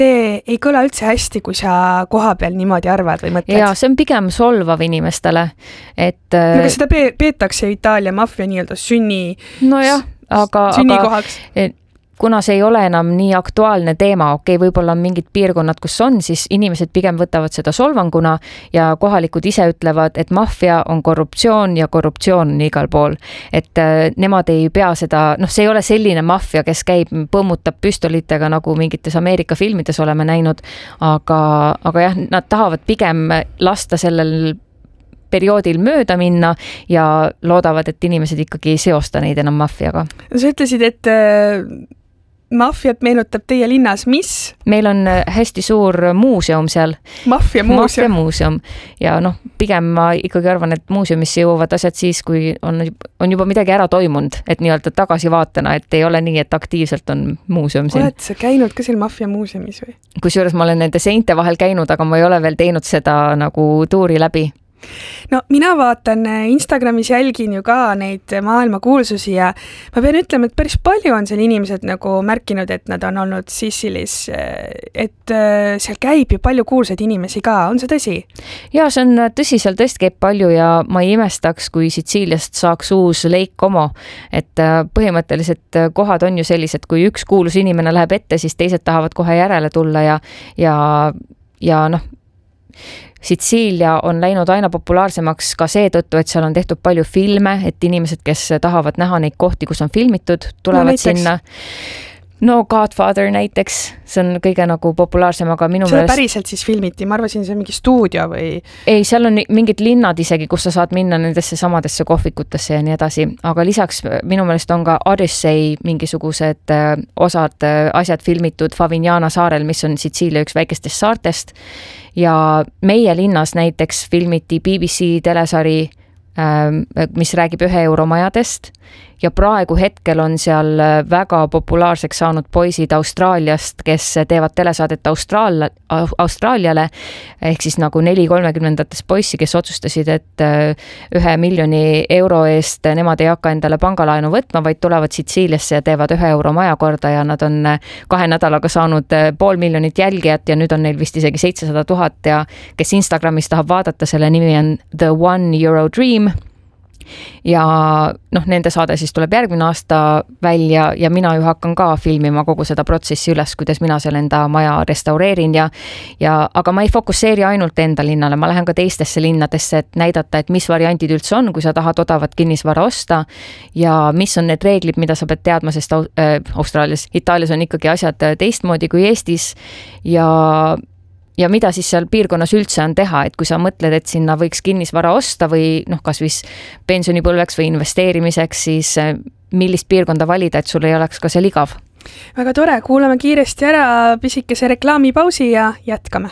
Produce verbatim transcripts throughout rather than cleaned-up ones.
see ei kõla üldse hästi, kui sa koha peal niimoodi arvad või mõtled. Ja see on pigem solvav inimestele. Et, no, kas seda pe- peetakse Itaalia maffia nii-öelda sünni, no jah, aga, sünnikohaks? Aga, kuna see ei ole enam nii aktuaalne teema, okei, võib-olla on mingid piirkonnad, kus on, siis inimesed pigem võtavad seda solvanguna ja kohalikud ise ütlevad, et maffia on korruptsioon ja korruptsioon on igal pool. Et äh, nemad ei pea seda, noh, see ei ole selline maffia, kes käib, põmmutab püstolitega, nagu mingites Ameerika filmides oleme näinud, aga, aga jah, nad tahavad pigem lasta sellel perioodil mööda minna ja loodavad, et inimesed ikkagi ei seosta neid enam maffiaga. Sa ütlesid, et äh... maffiat meenutab teie linnas, mis? Meil on hästi suur muuseum seal. Maffia muuseum. Maffia muuseum. Ja noh, pigem ma ikkagi arvan, et muuseumisse jõuavad asjad siis, kui on, on juba midagi ära toimunud, et nii-öelda tagasi vaatana, et ei ole nii, et aktiivselt on muuseum siin. Oled sa käinud ka seal Maffia muuseumis või? Kusjuures ma olen nende seinte vahel käinud, aga ma ei ole veel teinud seda nagu tuuri läbi. No mina vaatan Instagramis, jälgin ju ka neid maailma kuulsusi ja ma pean ütlema, et päris palju on seal inimesed nagu märkinud, et nad on olnud Sicilis, et seal käib ju palju kuulsaid inimesi ka, on see tõsi? Ja see on tõsi, seal tõesti käib palju ja ma ei imestaks, kui Sitsiiliast saaks uus Lake Como, et põhimõtteliselt kohad on ju sellised, kui üks kuulus inimene läheb ette, siis teised tahavad kohe järele tulla ja, ja, ja noh, Sitsiilia on läinud aina populaarsemaks ka seetõttu, et seal on tehtud palju filme, et inimesed, kes tahavad näha neid kohti, kus on filmitud, tulevad no, sinna. No Godfather näiteks, see on kõige nagu populaarsem, aga minu seda meelest... päriselt siis filmiti, ma arvasin, see on mingi stuudio või... Ei, seal on mingid linnad isegi, kus sa saad minna nendesse samadesse kohvikutesse ja nii edasi, aga lisaks minu meelest on ka Odyssey mingisugused osad asjad filmitud Favignana saarel, mis on Sitsiilia üks väikestest saartest ja meie linnas näiteks filmiti B B C telesari, mis räägib ühe euro majadest ja praegu hetkel on seal väga populaarseks saanud poisid Austraaliast, kes teevad telesaadet Austraal, Austraaliale, ehk siis nagu neli kolmekümnendates poissi, kes otsustasid, et ühe miljoni euro eest nemad ei hakka endale pangalaenu võtma, vaid tulevad Sitsiiliasse ja teevad ühe euro maja korda ja nad on kahe nädalaga saanud pool miljonit jälgijat ja nüüd on neil vist isegi seitsesada tuhat ja kes Instagramis tahab vaadata, selle nimi on The One Euro Dream. Ja noh, nende saade siis tuleb järgmine aasta välja ja mina ju hakkan ka filmima kogu seda protsessi üles, kuidas mina seal enda maja restaureerin ja, ja aga ma ei fokusseeri ainult enda linnale, ma lähen ka teistesse linnadesse, et näidata, et mis variandid üldse on, kui sa tahad odavat kinnisvara osta ja mis on need reeglid, mida sa pead teadma, sest äh, Austraalias, Itaalias on ikkagi asjad teistmoodi kui Eestis ja ja mida siis seal piirkonnas üldse on teha, et kui sa mõtled, et sinna võiks kinnisvara osta või noh, kas vis pensionipõlveks või investeerimiseks, siis millist piirkonda valida, et sul ei oleks ka seal igav? Väga tore, kuulame kiiresti ära pisikese reklaamipausi ja jätkame.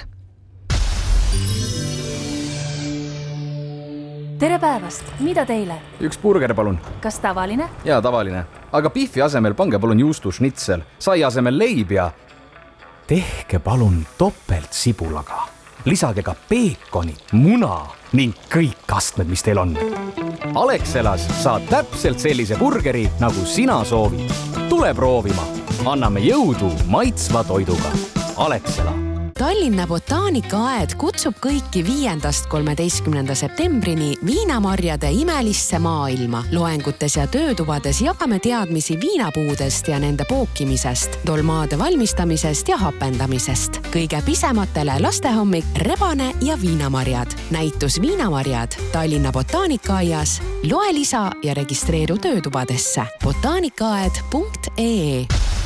Tere päevast, mida teile? Üks burger, palun. Kas tavaline? Jaa, tavaline. Aga biffi asemel pange palun juustu schnitzel, sai asemel leib ja... Tehke palun topelt sibulaga. Lisage ka peekonit, muna ning kõik kastmed, mis teil on. Alexelas saad täpselt sellise burgeri, nagu sina soovid. Tule proovima. Anname jõudu maitsva toiduga. Alexela. Tallinna botaanikaaed kutsub kõiki viiendast kolmeteistkümnenda septembrini viinamarjade imelisse maailma. Loengutes ja töötubades jagame teadmisi viinapuudest ja nende pookimisest, dolmaade valmistamisest ja hapendamisest. Kõige pisematele lastehommik, rebane ja viinamarjad. Näitus viinamarjad Tallinna botaanikaaias. Loe lisa ja registreeru töötubadesse. botaanikaaed punkt ee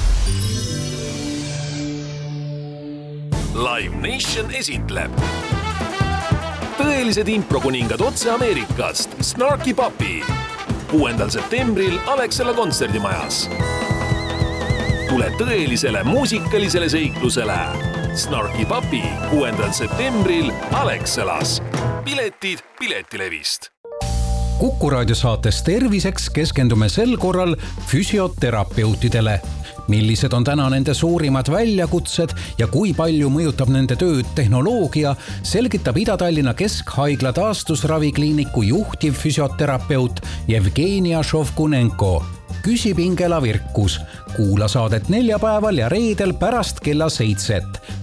Live Nation esitleb tõelised improkuningad otse Ameerikast Snarky Puppy kuuendal septembril Alexela kontserdimajas. Tule tõelisele muusikalisele seiklusele Snarky Puppy kuuendal septembril Alexelas. Piletid Piletilevist. Kuku raadio saates Terviseks keskendume sel korral füsioterapeutidele. Millised on täna nende suurimad väljakutsed ja kui palju mõjutab nende tööd tehnoloogia, selgitab Ida-Tallinna Keskhaigla taastusravikliiniku juhtiv füsioterapeut Jevgenia Šovkunenko. küsib Ingela Virkus. Kuula saadet neljapäeval ja reedel pärast kella seitset.